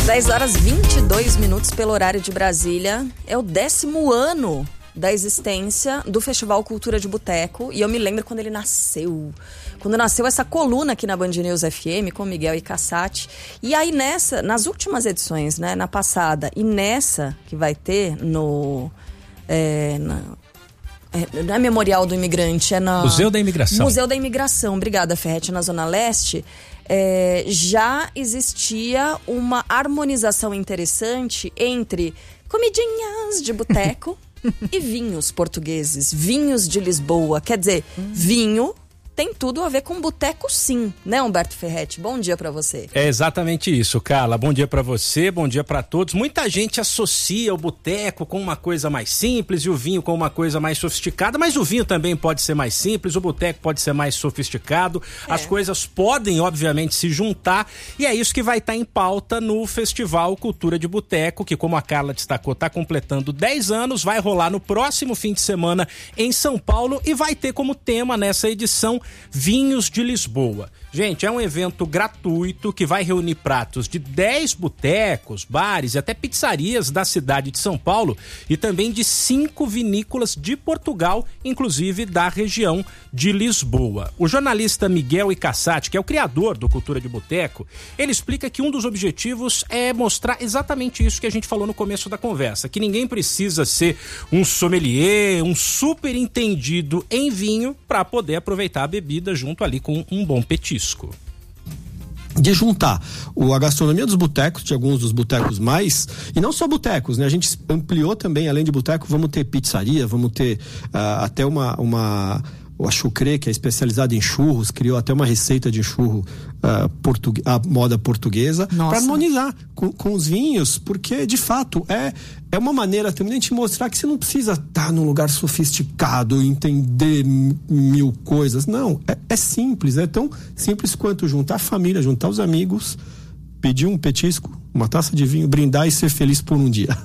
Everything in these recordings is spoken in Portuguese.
10h22 pelo horário de Brasília. É o 10º ano da existência do Festival Cultura de Boteco. E eu me lembro quando ele nasceu. Quando nasceu essa coluna aqui na Band News FM com Miguel e Cassati. E aí nas últimas edições, né? Na passada e nessa que vai ter no... não é Memorial do Imigrante, é na... Museu da Imigração. Museu da Imigração, obrigada, Ferretti, na Zona Leste. Já existia uma harmonização interessante entre comidinhas de boteco e vinhos portugueses, vinhos de Lisboa. Quer dizer, vinho tem tudo a ver com boteco, sim, né, Humberto Ferretti? Bom dia pra você. É exatamente isso, Carla. Bom dia pra você, bom dia pra todos. Muita gente associa o boteco com uma coisa mais simples e o vinho com uma coisa mais sofisticada, mas o vinho também pode ser mais simples, o boteco pode ser mais sofisticado. As coisas podem, obviamente, se juntar e é isso que vai estar em pauta no Festival Cultura de Boteco, que, como a Carla destacou, está completando 10 anos, vai rolar no próximo fim de semana em São Paulo e vai ter como tema nessa edição Vinhos de Lisboa. Gente, é um evento gratuito que vai reunir pratos de 10 botecos, bares e até pizzarias da cidade de São Paulo e também de 5 vinícolas de Portugal, inclusive da região de Lisboa. O jornalista Miguel e Cassati, que é o criador do Cultura de Boteco, ele explica que um dos objetivos é mostrar exatamente isso que a gente falou no começo da conversa, que ninguém precisa ser um sommelier, um super entendido em vinho para poder aproveitar a bebida junto ali com um bom petisco. De juntar a gastronomia dos botecos, de alguns dos botecos mais, e não só botecos, né? A gente ampliou também, além de boteco, vamos ter pizzaria, vamos ter até a Chucré, que é especializada em churros, criou até uma receita de churro a moda portuguesa, para harmonizar com os vinhos, porque de fato é uma maneira também de mostrar que você não precisa estar num lugar sofisticado, entender mil coisas. Não, é simples, é tão simples quanto juntar a família, juntar os amigos, pedir um petisco, uma taça de vinho, brindar e ser feliz por um dia.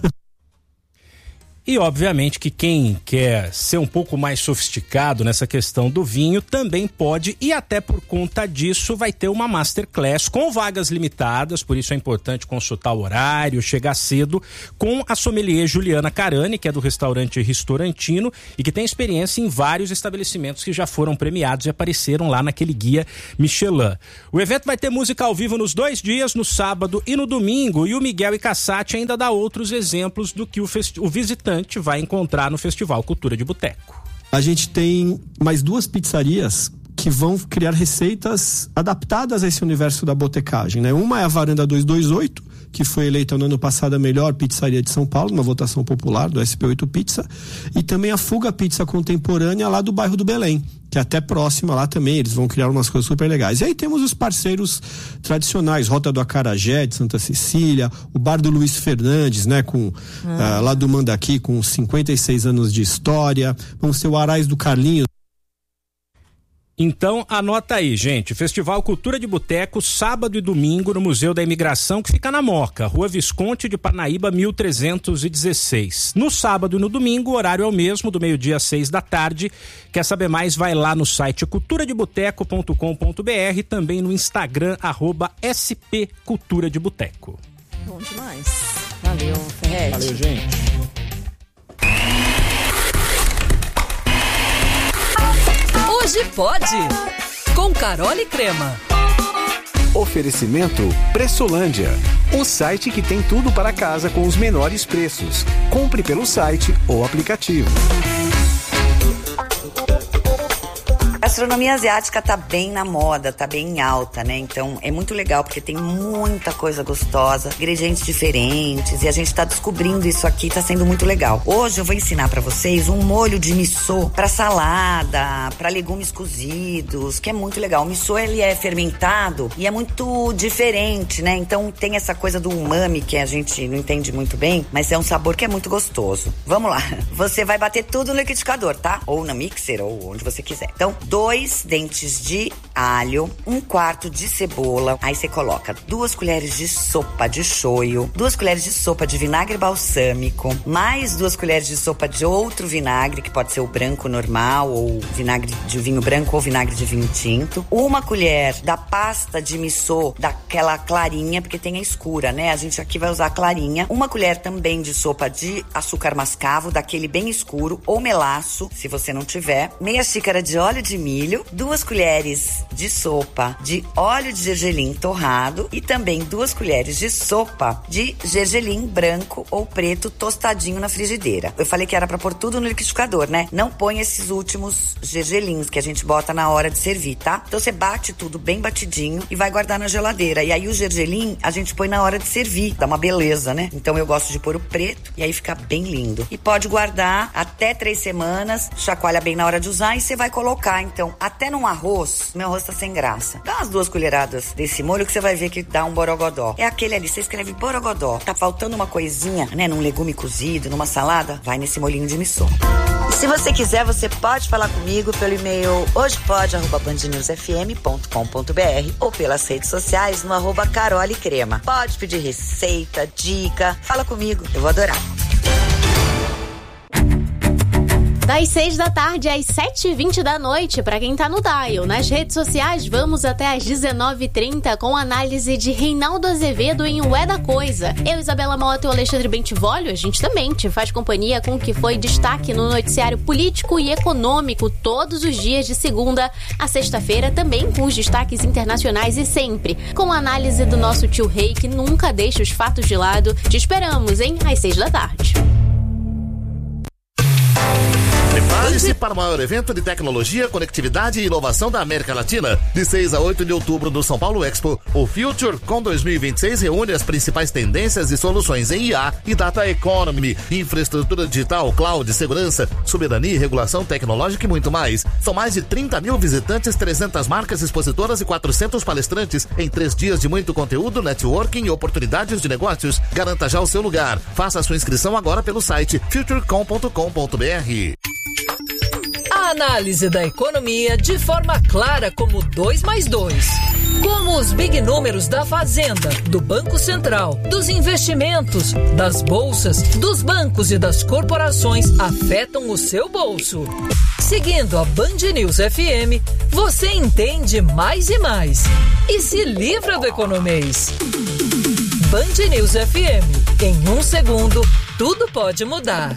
E obviamente que quem quer ser um pouco mais sofisticado nessa questão do vinho também pode, e até por conta disso vai ter uma masterclass com vagas limitadas, por isso é importante consultar o horário, chegar cedo, com a sommelier Juliana Carani, que é do restaurante Ristorantino e que tem experiência em vários estabelecimentos que já foram premiados e apareceram lá naquele guia Michelin. O evento vai ter música ao vivo nos 2 dias, no sábado e no domingo, e o Miguel e Cassati ainda dá outros exemplos do que o visitante vai encontrar no Festival Cultura de Boteco. A gente tem mais 2 pizzarias que vão criar receitas adaptadas a esse universo da botecagem, né? Uma é a Varanda 228, que foi eleita no ano passado a melhor pizzaria de São Paulo, uma votação popular do SP8 Pizza, e também a Fuga Pizza Contemporânea lá do bairro do Belém, que é até próxima lá também, eles vão criar umas coisas super legais. E aí temos os parceiros tradicionais, Rota do Acarajé, de Santa Cecília, o Bar do Luiz Fernandes, né, lá do Mandaqui, com 56 anos de história, vamos ter o Arais do Carlinhos. Então anota aí, gente, Festival Cultura de Boteco, sábado e domingo no Museu da Imigração, que fica na Moca, Rua Visconde de Parnaíba 1316. No sábado e no domingo, o horário é o mesmo, do meio-dia às 6 da tarde. Quer saber mais? Vai lá no site culturadeboteco.com.br, também no Instagram, @spculturadeboteco. Bom demais. Valeu, Ferretti. Valeu, gente. Hoje pode, com Carol e Crema. Oferecimento Pressolândia, o site que tem tudo para casa com os menores preços. Compre pelo site ou aplicativo. A gastronomia asiática tá bem na moda, tá bem em alta, né? Então é muito legal porque tem muita coisa gostosa, ingredientes diferentes, e a gente tá descobrindo isso aqui, tá sendo muito legal. Hoje eu vou ensinar pra vocês um molho de miso pra salada, pra legumes cozidos, que é muito legal. O miso, ele é fermentado e é muito diferente, né? Então tem essa coisa do umami que a gente não entende muito bem, mas é um sabor que é muito gostoso. Vamos lá. Você vai bater tudo no liquidificador, tá? Ou na mixer, ou onde você quiser. Então, 2 dentes de alho, 1/4 de cebola. Aí você coloca 2 colheres de sopa de shoyu, 2 colheres de sopa de vinagre balsâmico, mais 2 colheres de sopa de outro vinagre, que pode ser o branco normal, ou vinagre de vinho branco ou vinagre de vinho tinto. 1 colher da pasta de miso, daquela clarinha, porque tem a escura, né? A gente aqui vai usar a clarinha. 1 colher também de sopa de açúcar mascavo, daquele bem escuro, ou melaço, se você não tiver. Meia xícara de óleo de milho, 2 colheres de sopa de óleo de gergelim torrado e também 2 colheres de sopa de gergelim branco ou preto tostadinho na frigideira. Eu falei que era pra pôr tudo no liquidificador, né? Não põe esses últimos gergelins que a gente bota na hora de servir, tá? Então você bate tudo bem batidinho e vai guardar na geladeira. E aí o gergelim a gente põe na hora de servir, dá uma beleza, né? Então eu gosto de pôr o preto e aí fica bem lindo. E pode guardar até 3 semanas, chacoalha bem na hora de usar e você vai colocar, então, até num arroz. Meu arroz tá sem graça. Dá umas 2 colheradas desse molho que você vai ver que dá um borogodó. É aquele ali, você escreve borogodó. Tá faltando uma coisinha, né? Num legume cozido, numa salada, vai nesse molhinho de miso. E se você quiser, você pode falar comigo pelo e-mail hojepode@bandnewsfm.com.br ou pelas redes sociais no @carolecrema. Pode pedir receita, dica, fala comigo, eu vou adorar. Das 6 da tarde às 7h20 da noite, para quem tá no dial. Nas redes sociais, vamos até às 19h30 com análise de Reinaldo Azevedo em O É da Coisa. Eu, Isabela Mota e o Alexandre Bentivolio, a gente também te faz companhia com o que foi destaque no noticiário político e econômico todos os dias de segunda a sexta-feira, também com os destaques internacionais e sempre com a análise do nosso tio Rei, que nunca deixa os fatos de lado. Te esperamos, hein? Às 6 da tarde. Prepare-se para o maior evento de tecnologia, conectividade e inovação da América Latina. De 6 a 8 de outubro no São Paulo Expo, o FutureCon 2026 reúne as principais tendências e soluções em IA e Data Economy, infraestrutura digital, cloud, segurança, soberania, regulação tecnológica e muito mais. São mais de 30 mil visitantes, 300 marcas expositoras e 400 palestrantes em 3 dias de muito conteúdo, networking e oportunidades de negócios. Garanta já o seu lugar. Faça a sua inscrição agora pelo site futurecon.com.br. A análise da economia de forma clara como 2+2. Como os big números da Fazenda, do Banco Central, dos investimentos, das bolsas, dos bancos e das corporações afetam o seu bolso. Seguindo a Band News FM, você entende mais e mais. E se livra do economês. Band News FM. Em 1 segundo, tudo pode mudar.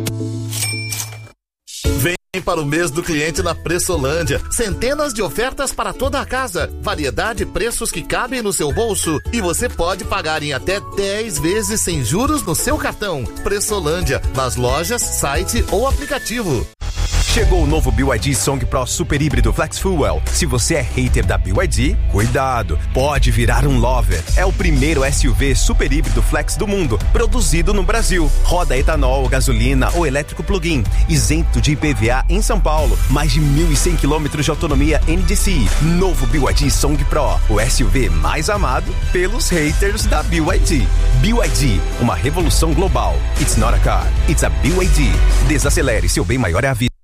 Vem para o mês do cliente na Pressolândia. Centenas de ofertas para toda a casa. Variedade e preços que cabem no seu bolso. E você pode pagar em até 10 vezes sem juros no seu cartão. Pressolândia, nas lojas, site ou aplicativo. Chegou o novo BYD Song Pro Super Híbrido Flex Fuel. Se você é hater da BYD, cuidado, pode virar um lover. É o primeiro SUV super híbrido flex do mundo, produzido no Brasil. Roda etanol, gasolina ou elétrico plug-in, isento de IPVA em São Paulo. Mais de 1.100 km de autonomia NDCi. Novo BYD Song Pro, o SUV mais amado pelos haters da BYD. BYD, uma revolução global. It's not a car, it's a BYD. Desacelere, seu bem maior é a vida.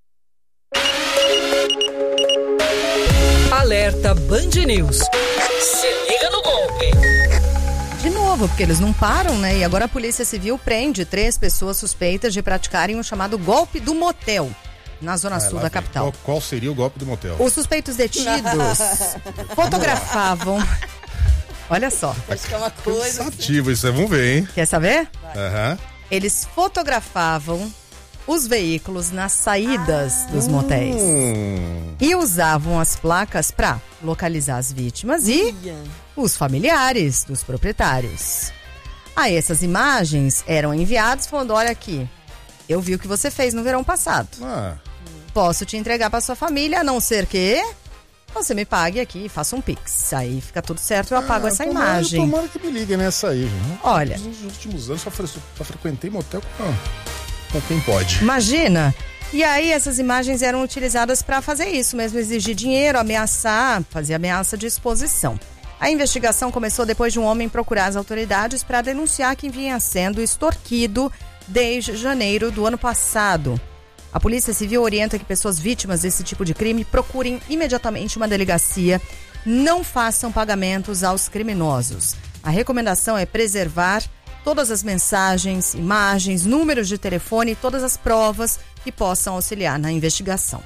Alerta Band News. Se liga no golpe. De novo, porque eles não param, né? E agora a Polícia Civil prende 3 pessoas suspeitas de praticarem o chamado golpe do motel, na zona sul da capital. Qual seria o golpe do motel? Os suspeitos detidos fotografavam... Olha só. Acho que é uma coisa... Cansativo isso, vamos ver, hein? Quer saber? Aham. Eles fotografavam os veículos nas saídas dos motéis e usavam as placas para localizar as vítimas e os familiares dos proprietários. Aí essas imagens eram enviadas falando: olha aqui, eu vi o que você fez no verão passado. Posso te entregar para sua família, a não ser que você me pague aqui e faça um pix. Aí fica tudo certo, eu apago essa imagem. Tomara que me ligue nessa aí, viu? Olha, nos últimos anos só frequentei motel com quem pode. Imagina. E aí essas imagens eram utilizadas para fazer isso mesmo, exigir dinheiro, ameaçar, fazer ameaça de exposição. A investigação começou depois de um homem procurar as autoridades para denunciar que vinha sendo extorquido desde janeiro do ano passado. A Polícia Civil orienta que pessoas vítimas desse tipo de crime procurem imediatamente uma delegacia, não façam pagamentos aos criminosos. A recomendação é preservar todas as mensagens, imagens, números de telefone e todas as provas que possam auxiliar na investigação.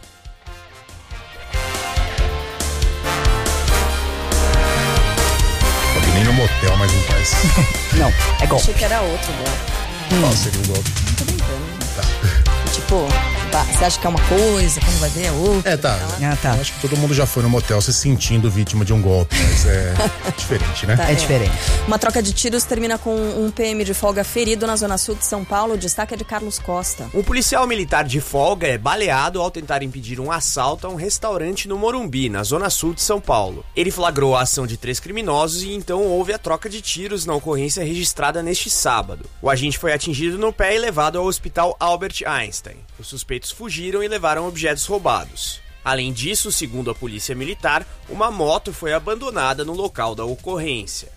Nem no motel, mas não faz. Não, é golpe. Achei que era outro golpe. Qual seria o golpe? Tô brincando. Tipo, você acha que é uma coisa, quando vai ver é outra. Tá. Tá. Eu acho que todo mundo já foi no motel se sentindo vítima de um golpe, mas é diferente, né? Tá, É diferente. Uma troca de tiros termina com um PM de folga ferido na zona sul de São Paulo. O destaque é de Carlos Costa. Um policial militar de folga é baleado ao tentar impedir um assalto a um restaurante no Morumbi, na zona sul de São Paulo. Ele flagrou a ação de 3 criminosos e então houve a troca de tiros na ocorrência registrada neste sábado. O agente foi atingido no pé e levado ao hospital Albert Einstein. Os suspeitos fugiram e levaram objetos roubados. Além disso, segundo a polícia militar, uma moto foi abandonada no local da ocorrência.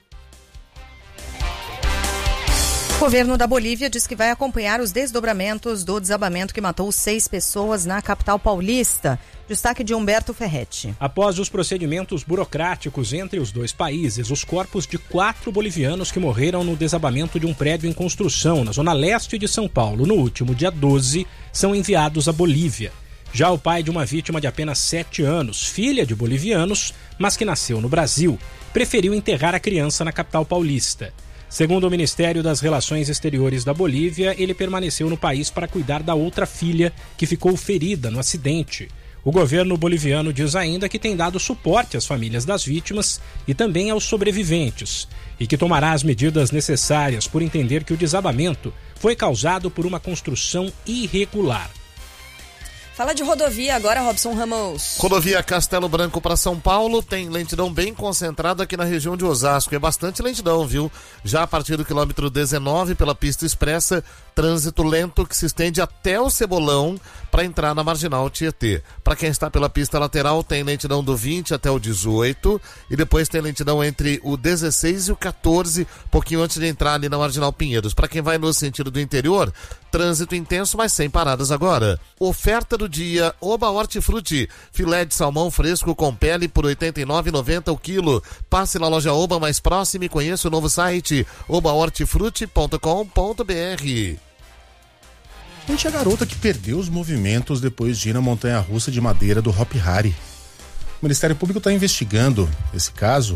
O governo da Bolívia diz que vai acompanhar os desdobramentos do desabamento que matou 6 pessoas na capital paulista. Destaque de Humberto Ferretti. Após os procedimentos burocráticos entre os dois países, os corpos de 4 bolivianos que morreram no desabamento de um prédio em construção na zona leste de São Paulo no último dia 12 são enviados à Bolívia. Já o pai de uma vítima de apenas 7 anos, filha de bolivianos, mas que nasceu no Brasil, preferiu enterrar a criança na capital paulista. Segundo o Ministério das Relações Exteriores da Bolívia, ele permaneceu no país para cuidar da outra filha que ficou ferida no acidente. O governo boliviano diz ainda que tem dado suporte às famílias das vítimas e também aos sobreviventes, e que tomará as medidas necessárias por entender que o desabamento foi causado por uma construção irregular. Fala de rodovia agora, Robson Ramos. Rodovia Castelo Branco para São Paulo tem lentidão bem concentrada aqui na região de Osasco. É bastante lentidão, viu? Já a partir do quilômetro 19, pela pista expressa, trânsito lento que se estende até o Cebolão para entrar na Marginal Tietê. Para quem está pela pista lateral, tem lentidão do 20 até o 18 e depois tem lentidão entre o 16 e o 14, pouquinho antes de entrar ali na Marginal Pinheiros. Para quem vai no sentido do interior, trânsito intenso, mas sem paradas agora. Oferta do dia, Oba Hortifruti, filé de salmão fresco com pele por R$ 89,90 o quilo. Passe na loja Oba mais próxima e conheça o novo site obahortifruti.com.br. Gente, a garota que perdeu os movimentos depois de ir na montanha-russa de madeira do Hopi Hari. O Ministério Público está investigando esse caso.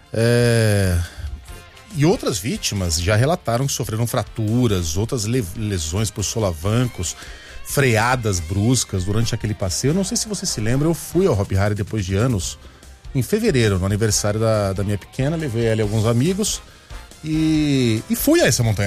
E outras vítimas já relataram que sofreram fraturas, outras lesões por solavancos, freadas bruscas durante aquele passeio. Eu não sei se você se lembra, eu fui ao Hopi Hari depois de anos, em fevereiro, no aniversário da minha pequena, levei ela e alguns amigos e fui a essa montanha